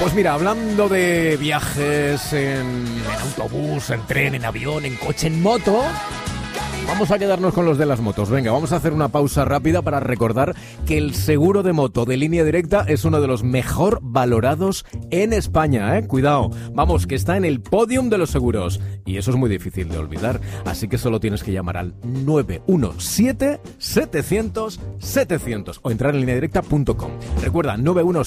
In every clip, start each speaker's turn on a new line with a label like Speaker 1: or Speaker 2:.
Speaker 1: Pues mira, hablando de viajes en autobús, en tren, en avión, en coche, en moto, vamos a quedarnos con los de las motos. Venga, vamos a hacer una pausa rápida para recordar que el seguro de moto de Línea Directa es uno de los mejor valorados en España, ¿eh? Cuidado, vamos, que está en el podium de los seguros. Y eso es muy difícil de olvidar, así que solo tienes que llamar al 917-700-700 o entrar en lineadirecta.com. Recuerda,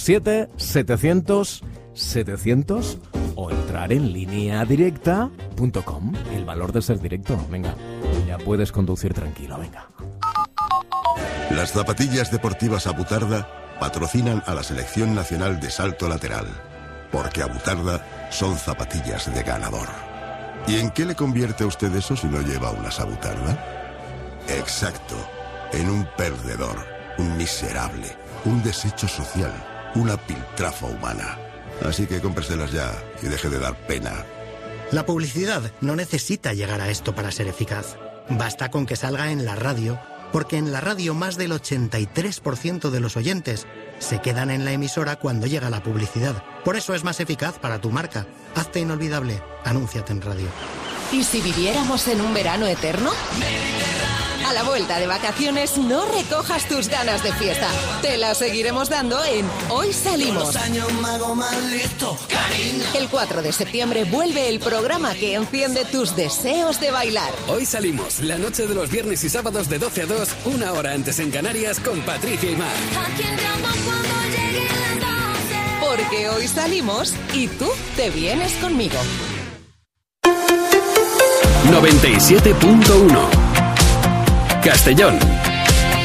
Speaker 1: 917-700-700 o entrar en lineadirecta.com. El valor de ser directo, venga. Ya puedes conducir tranquilo, venga.
Speaker 2: Las zapatillas deportivas Abutarda patrocinan a la Selección Nacional de Salto Lateral, porque Abutarda son zapatillas de ganador. ¿Y en qué le convierte a usted eso si no lleva unas Abutarda? Exacto, en un perdedor, un miserable, un desecho social, una piltrafa humana. Así que cómpreselas ya y deje de dar pena.
Speaker 3: La publicidad no necesita llegar a esto para ser eficaz. Basta con que salga en la radio, porque en la radio más del 83% de los oyentes se quedan en la emisora cuando llega la publicidad. Por eso es más eficaz para tu marca. Hazte inolvidable. Anúnciate en radio.
Speaker 4: ¿Y si viviéramos en un verano eterno? A la vuelta de vacaciones no recojas tus ganas de fiesta. Te las seguiremos dando en Hoy Salimos. El 4 de septiembre vuelve el programa que enciende tus deseos de bailar.
Speaker 5: Hoy Salimos, la noche de los viernes y sábados de 12 a 2, una hora antes en Canarias con Patricia y Mar.
Speaker 4: Porque hoy salimos y tú te vienes conmigo.
Speaker 5: 97.1 Castellón.